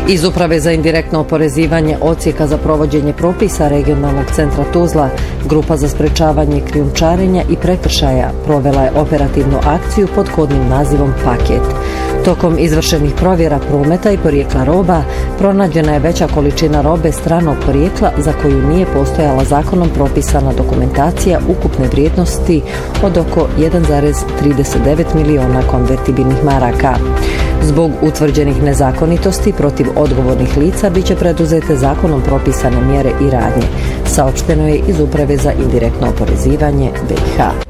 Iz Uprave za indirektno oporezivanje Odsjeka za provođenje propisa Regionalnog centra Tuzla, Grupa za sprečavanje krijumčarenja i prekršaja provela je operativnu akciju pod kodnim nazivom Paket. Tokom izvršenih provjera prometa i porijekla roba pronađena je veća količina robe stranog porijekla za koju nije postojala zakonom propisana dokumentacija ukupne vrijednosti od oko 1,39 miliona konvertibilnih maraka. Zbog utvrđenih nezakonitosti protiv odgovornih lica biće preduzete zakonom propisane mjere i radnje, saopšteno je iz Uprave za indirektno oporezivanje BiH.